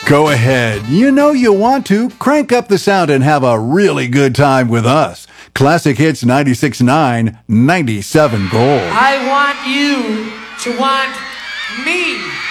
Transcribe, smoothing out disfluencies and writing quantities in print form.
Go ahead. You know you want to. Crank up the sound and have a really good time with us. Classic Hits 96.9, 97 Gold. I want you to want me.